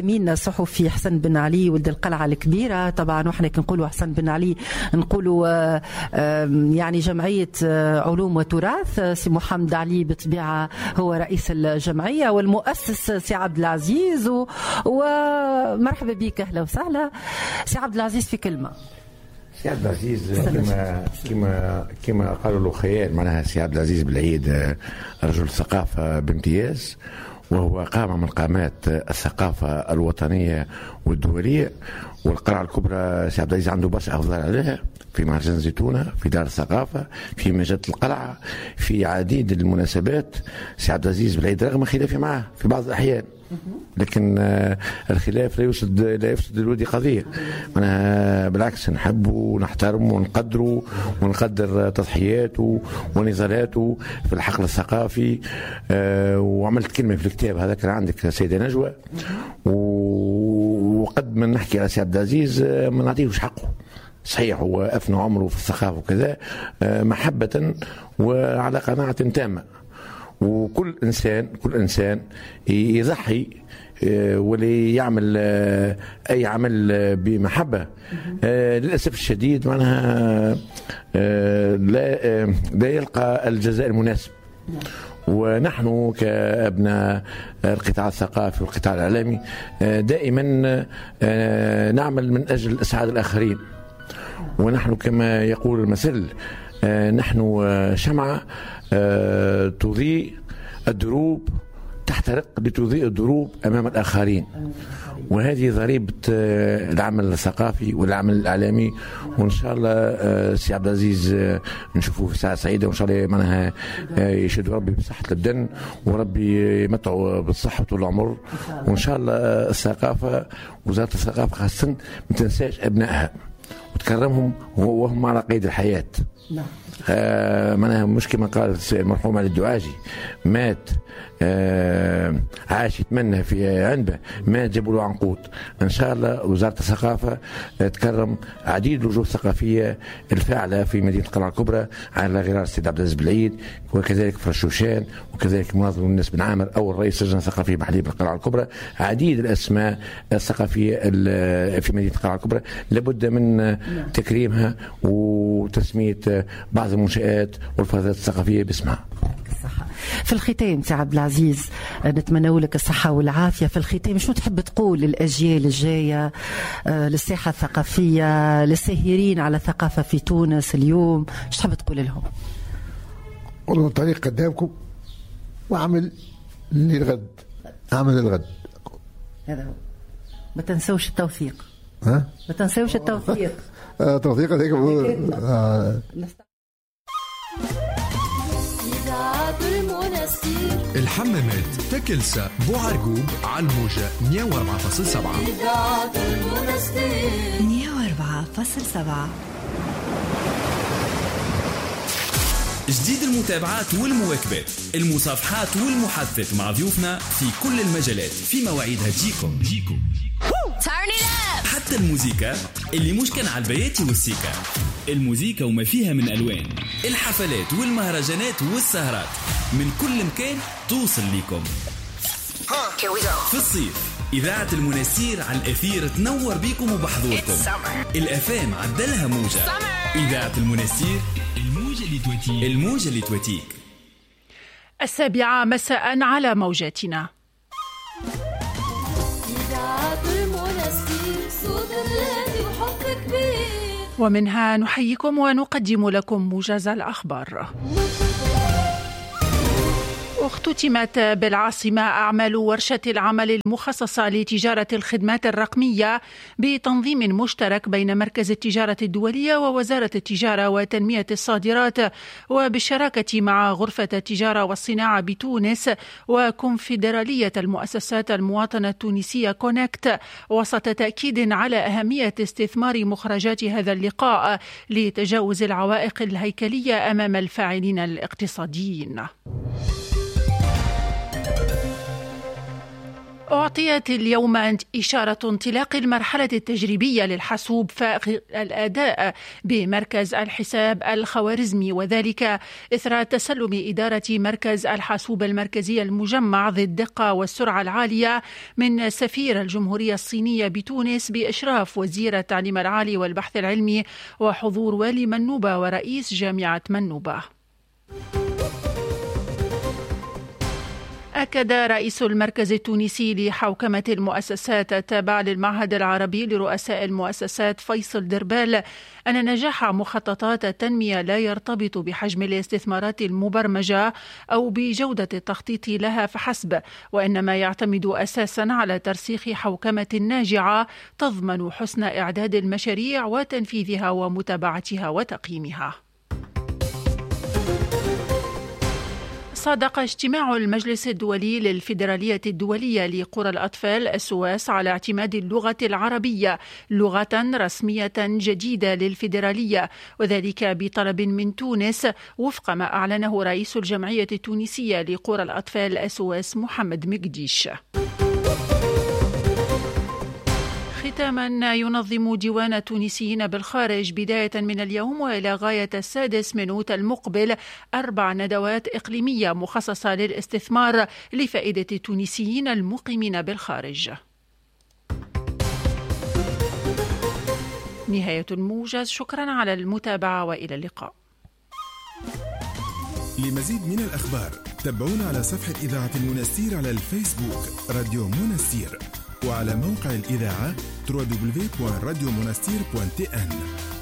زميلنا الصحفي حسن بن علي ولد القلعة الكبيرة. طبعا وإحنا كنقولوا حسن بن علي نقولوا يعني جمعية علوم وتراث. سي محمد علي بالطبيعة هو رئيس الجمعية والمؤسس سي عبد العزيز، ومرحبا بك، أهلا وسهلا سي عبد العزيز. في كلمة سي عبد العزيز كما قالوا له خيال، معناها سي عبد العزيز بالعيد رجل ثقافة بامتياز، وهو قامة من قامات الثقافة الوطنية والدولية. والقلعة الكبرى سي عبد العزيز عنده برشا أفضال عليها، في مهرجان زيتونة، في دار الثقافة، في مجلة القلعة، في عديد المناسبات. سي عبد العزيز بالعيد رغم خلافي معه في بعض الأحيان، لكن الخلاف لا يفسد الود قضية. أنا بالعكس نحبه ونحترمه ونقدره ونقدر تضحياته ونزالاته في الحقل الثقافي. وعملت كلمة في الكتاب هذا كان عندك سيدة نجوى، وقد ما نحكي على سي عبد العزيز ما نعطيهش حقه. صحيح هو أفنى عمره في الثقافة وكذا محبة وعلى قناعة تامة، وكل إنسان يضحي واللي يعمل أي عمل بمحبة للأسف الشديد معناها لا يلقى الجزاء المناسب. ونحن كأبناء القطاع الثقافي والقطاع الإعلامي دائما نعمل من أجل إسعاد الآخرين، ونحن كما يقول المثل نحن شمعة تضيء الدروب، تحترق لتضيء الدروب أمام الآخرين. وهذه ضريبة العمل الثقافي والعمل الإعلامي. وإن شاء الله سي عبد العزيز نشوفوه في ساعة سعيدة، وإن شاء الله معناها يشهد ربي بصحة البدن وربي يمتعه بالصحة طول العمر. وإن شاء الله الثقافة، وزارة الثقافة خاصة، ما تنساش أبنائها وتكرمهم وهم على قيد الحياة. معناها مش كما قال المرحوم علي الدعاجي، مات عاش يتمنى في عنبه، مات جابوا له عنقود. ان شاء الله وزارة الثقافة تكرم عديد الوجوه الثقافية الفاعلة في مدينة القلعة الكبرى على غرار السيد عبد العزيز بالعيد، وكذلك فرشوشان، وكذلك مناظر الناس بن عامر أول رئيس اللجنة الثقافية بحليب القلعة الكبرى. عديد الأسماء الثقافية في مدينة القلعة الكبرى لابد من تكريمها وتسمية بعض المنشآت والفضاءات الثقافية باسمها. في الختام سي عبد العزيز نتمنى لك الصحة والعافية. في الختام شو تحب تقول للأجيال الجاية، للساحة الثقافية، للساهرين على الثقافة في تونس اليوم، شو تحب تقول لهم؟ قولوا الطريق قدامكم واعمل للغد، اعمل الغد. هذا هو، ما تنسوش التوثيق. ما تنسوش التوثيق. توثيق هذيك. الحمامات تكلسة بوعرقوب على الموجة 104.7. 104.7. جديد المتابعات والمواكبات، المصافحات والمحادثات مع ضيوفنا في كل المجالات في مواعيدها تجيكم. حتى الموسيقى اللي مش كان على البياتي والسيكا، الموسيقى وما فيها من ألوان، الحفلات والمهرجانات والسهرات من كل مكان توصل ليكم. في الصيف إذاعة المناسير على الأثير تنور بيكم وبحضوركم. الأفام عدلها موجة. إذاعة المناسير، الموجة اللي تواتيك. 7:00 مساء على موجاتنا. ومنها نحييكم ونقدم لكم موجز الأخبار. اختتمت بالعاصمة أعمال ورشة العمل المخصصة لتجارة الخدمات الرقمية بتنظيم مشترك بين مركز التجارة الدولية ووزارة التجارة وتنمية الصادرات، وبالشراكة مع غرفة التجارة والصناعة بتونس وكونفدرالية المؤسسات المواطنة التونسية كونكت، وسط تأكيد على أهمية استثمار مخرجات هذا اللقاء لتجاوز العوائق الهيكلية أمام الفاعلين الاقتصاديين. أعطيت اليوم إشارة انطلاق المرحلة التجريبية للحاسوب فائق الأداء بمركز الحساب الخوارزمي، وذلك إثر تسلم إدارة مركز الحاسوب المركزي المجمع ذي الدقة والسرعة العالية من سفير الجمهورية الصينية بتونس بإشراف وزير التعليم العالي والبحث العلمي وحضور والي منوبة ورئيس جامعة منوبة. أكد رئيس المركز التونسي لحوكمة المؤسسات التابع للمعهد العربي لرؤساء المؤسسات فيصل دربال أن نجاح مخططات التنمية لا يرتبط بحجم الاستثمارات المبرمجة أو بجودة التخطيط لها فحسب، وإنما يعتمد أساسا على ترسيخ حوكمة ناجعة تضمن حسن إعداد المشاريع وتنفيذها ومتابعتها وتقييمها. صادق اجتماع المجلس الدولي للفيدرالية الدولية لقرى الأطفال السواس على اعتماد اللغة العربية لغة رسمية جديدة للفيدرالية، وذلك بطلب من تونس وفق ما أعلنه رئيس الجمعية التونسية لقرى الأطفال السواس محمد مقديش. ختاما، ينظم ديوان التونسيين بالخارج بداية من اليوم وإلى غاية 6 من أوت المقبل 4 ندوات إقليمية مخصصة للاستثمار لفائدة التونسيين المقيمين بالخارج. نهاية الموجز، شكرا على المتابعة وإلى اللقاء. لمزيد من الأخبار تابعونا على صفحة إذاعة المنستير على الفيسبوك راديو منستير، وعلى موقع الإذاعة www.radiomonastir.tn.